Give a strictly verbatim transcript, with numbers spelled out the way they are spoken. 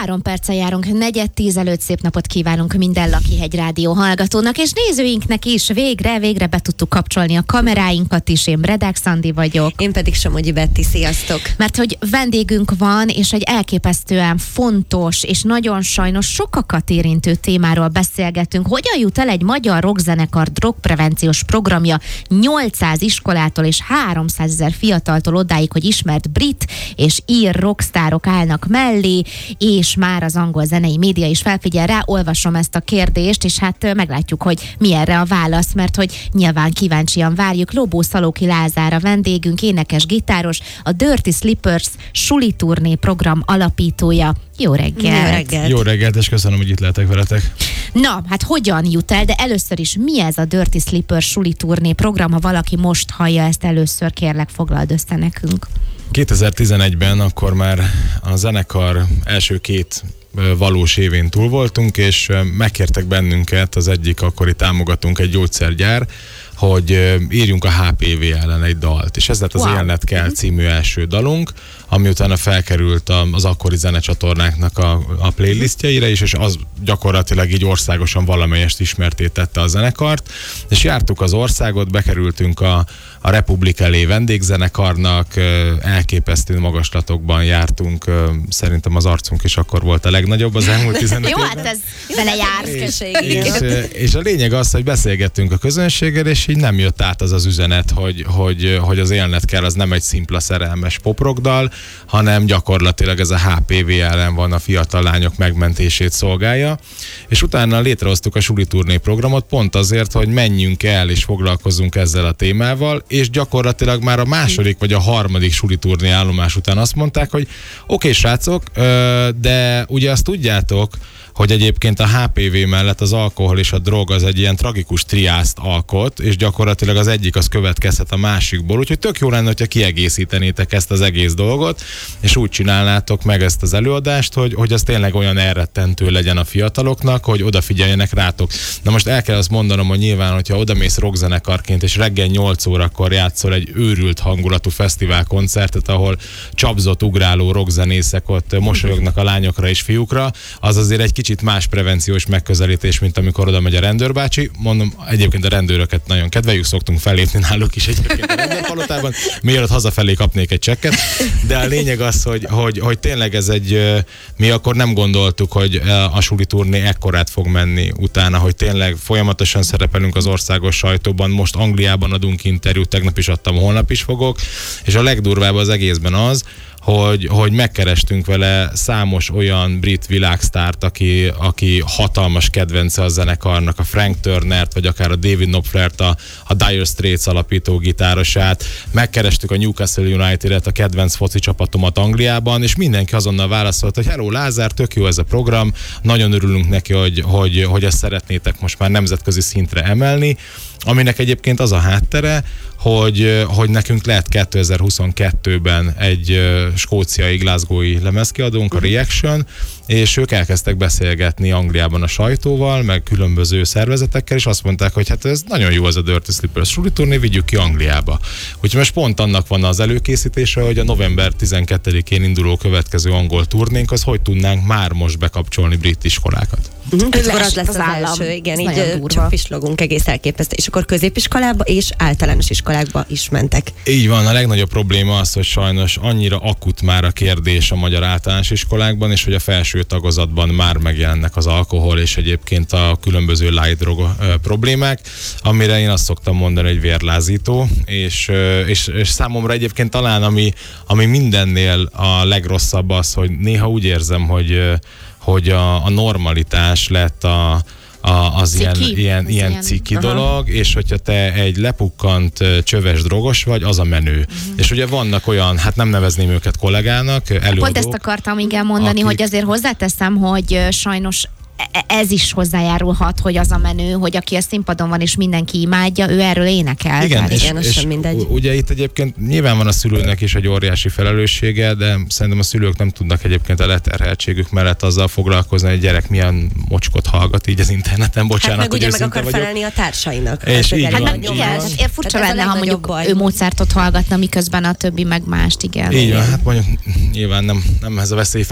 Három perccel járunk, negyed tíz előtt szép napot kívánunk minden Lakihegy Rádió hallgatónak, és nézőinknek is végre, végre be tudtuk kapcsolni a kameráinkat is. Én Redák Szandi vagyok. Én pedig Somogyi Betti, sziasztok! Mert hogy vendégünk van, és egy elképesztően fontos, és nagyon sajnos sokakat érintő témáról beszélgetünk. Hogyan jut el egy magyar rockzenekar drogprevenciós programja nyolcszáz iskolától és háromszázezer fiataltól odáig, hogy ismert brit és ír rockstárok állnak mellé, és már az angol zenei média is felfigyel rá. Olvasom ezt a kérdést, és hát meglátjuk, hogy mi erre a válasz, mert hogy nyilván kíváncsian várjuk. Lobó Szalóki Lázár a vendégünk, énekes, gitáros, a Dirty Slippers suli turné program alapítója. Jó reggelt! Jó reggelt! Jó reggelt, és köszönöm, hogy itt lehetek veletek. Na, hát hogyan jut el, de először is mi ez a Dirty Slippers suli turné program? Ha valaki most hallja ezt először, kérlek foglald össze nekünk. kétezer-tizenegyben akkor már a zenekar első két valós évén túl voltunk, és megkértek bennünket, az egyik akkori támogatunk, egy gyógyszergyár, hogy írjunk a há pé vé ellen egy dalt. És ez lett az Wow. Élnet kell című első dalunk, ami utána felkerült az akkori zenecsatornáknak a, a playlistjeire is, és az gyakorlatilag így országosan valamelyest ismerté tette a zenekart. És jártuk az országot, bekerültünk a, a Republik elé vendégzenekarnak, elképesztő magaslatokban jártunk, szerintem az arcunk is akkor volt a legnagyobb az elmúlt tizenöt Jó, évben. hát ez vele jársz. És, és a lényeg az, hogy beszélgettünk a közönséggel, és így nem jött át az az üzenet, hogy, hogy, hogy az Élnet kell, az nem egy szimpla szerelmes poprockdal, hanem gyakorlatilag ez a há pé vé ellen van, a fiatal lányok megmentését szolgálja. És utána létrehoztuk a suli turné programot pont azért, hogy menjünk el és foglalkozzunk ezzel a témával, és gyakorlatilag már a második vagy a harmadik suli turné állomás után azt mondták, hogy oké, okay, srácok, de ugye azt tudjátok, hogy egyébként a há pé vé mellett az alkohol és a drog az egy ilyen tragikus triászt alkot, és gyakorlatilag az egyik az következhet a másikból, úgyhogy tök jó lenne, hogyha kiegészítenétek ezt az egész dolgot, és úgy csinálnátok meg ezt az előadást, hogy, hogy az tényleg olyan elrettentő legyen a fiataloknak, hogy odafigyeljenek rátok. Na most el kell azt mondanom, hogy nyilván, hogyha odamész rockzenekarként, és reggel nyolc órakor játszol egy őrült hangulatú fesztiválkoncertet, ahol csapzott, ugráló rockzenészek ott mosolyognak a lányokra és fiúkra, az azért egy kicsit más prevenciós megközelítés, mint amikor oda megy a rendőrbácsi. Mondom, egyébként a rendőröket nagyon kedveljük, szoktunk fellépni náluk is egyébként a rendőrpalotában, mielőtt hazafelé kapnék egy csekket, de a lényeg az, hogy, hogy, hogy tényleg ez egy, mi akkor nem gondoltuk, hogy a suli turné ekkorát fog menni utána, hogy tényleg folyamatosan szerepelünk az országos sajtóban, most Angliában adunk interjút, tegnap is adtam, holnap is fogok, és a legdurvább az egészben az, Hogy, hogy megkerestünk vele számos olyan brit világsztárt, aki, aki hatalmas kedvence a zenekarnak, a Frank Turnert, vagy akár a David Knopflert, a, a Dire Straits alapító gitárosát. Megkerestük a Newcastle United-et, a kedvenc foci csapatomat Angliában, és mindenki azonnal válaszolt, hogy hello Lázár, tök jó ez a program, nagyon örülünk neki, hogy, hogy, hogy ezt szeretnétek most már nemzetközi szintre emelni, aminek egyébként az a háttere, hogy, hogy nekünk lehet kétezer-huszonkettőben egy uh, skóciai, glasgowi lemezkiadónk, a Reaction, és ők elkezdtek beszélgetni Angliában a sajtóval, meg különböző szervezetekkel, és azt mondták, hogy hát ez nagyon jó az a Dirty Slippers suli turné, vigyük ki Angliába. Úgyhogy most pont annak van az előkészítése, hogy a november tizenkettedikén induló következő angol turnénk, az hogy tudnánk már most bekapcsolni brit iskolákat. Uh-huh. Akkor az lesz az az, az állam. első, igen, Ez így csak pislogunk, egész elképesztő. És akkor középiskolába és általános iskolákba is mentek. Így van, a legnagyobb probléma az, hogy sajnos annyira akut már a kérdés a magyar általános iskolákban, és hogy a felső tagozatban már megjelennek az alkohol és egyébként a különböző light drog problémák, amire én azt szoktam mondani, hogy vérlázító, és, és, és számomra egyébként talán ami, ami mindennél a legrosszabb az, hogy néha úgy érzem, hogy hogy a, a normalitás lett a, a, az ciki. ilyen, ilyen, az ilyen ilyen ciki aha. dolog, és hogyha te egy lepukkant csöves drogos vagy, az a menő. Uh-huh. És ugye vannak olyan, hát nem nevezném őket kollégának, előadók. Pont ezt akartam igen mondani, akik... hogy azért hozzáteszem, hogy sajnos ez is hozzájárulhat, hogy az a menő, hogy aki a színpadon van és mindenki imádja, ő erről énekel. Igen, és, igen, az és sem mindegy. ugye itt egyébként nyilván van a szülőnek is egy óriási felelőssége, de szerintem a szülők nem tudnak egyébként a leterheltségük mellett azzal foglalkozni, hogy a gyerek milyen mocskot hallgat így az interneten, bocsánat, hát meg hogy ugye meg akar vagyok. felelni a társainak. És hát így Hát van, meg így igen, van. én furcsa Hát ez lenne, a ha mondjuk baj. ő Mozartot hallgatna, miközben a többi meg mást, igen. Így van, hát mondjuk nyilván nem, nem ez a veszély